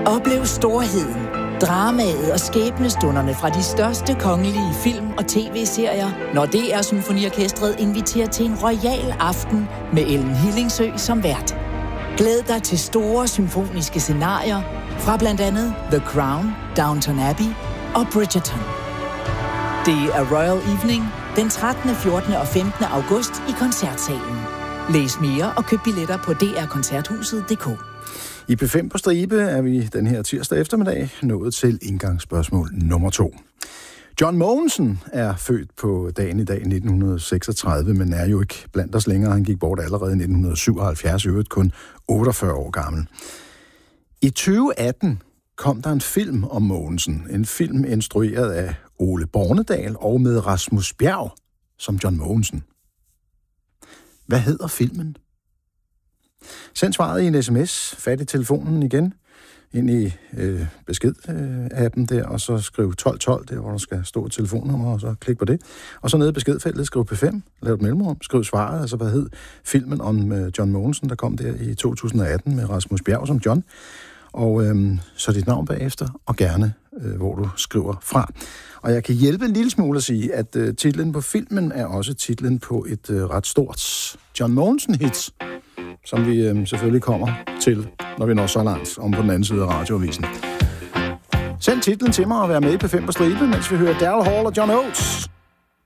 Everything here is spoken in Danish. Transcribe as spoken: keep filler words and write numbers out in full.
Oplev storheden, dramaet og skæbnestunderne fra de største kongelige film- og tv-serier, når D R Symfoniorkestret inviterer til en royal aften med Ellen Hillingsø som vært. Glæd dig til store symfoniske scenarier fra blandt andet The Crown, Downton Abbey og Bridgerton. Det er Royal Evening den trettende, fjortende og femtende august i Koncertsalen. Læs mere og køb billetter på d r koncerthuset punktum d k. I P fem på stribe er vi den her tirsdag eftermiddag nået til indgangsspørgsmål nummer to. John Mogensen er født på dagen i dag nitten seksogtredive, men er jo ikke blandt os længere. Han gik bort allerede i nitten syvoghalvfjerds, i øvrigt kun otteogfyrre år gammel. I tyve atten kom der en film om Mogensen. En film instrueret af Ole Bornedal og med Rasmus Bjerg som John Mogensen. Hvad hedder filmen? Send svaret i en sms, fat i telefonen igen, ind i øh, besked-appen der, og så skriv tolv tolv, der hvor der skal stå et telefonnummer, og så klik på det. Og så nede i beskedfeltet, skriv P fem, lav et mellemrum, skriv svaret, altså hvad hed filmen om øh, John Mogensen, der kom der i to tusind atten med Rasmus Bjerg som John. Og øh, så dit navn bagefter, og gerne, øh, hvor du skriver fra. Og jeg kan hjælpe en lille smule at sige, at øh, titlen på filmen er også titlen på et øh, ret stort John Mogensen-hits, som vi øh, selvfølgelig kommer til, når vi når så langt om på den anden side af radioavisen. Send titlen til mig og vær med i P fem på stribe, mens vi hører Daryl Hall og John Oates.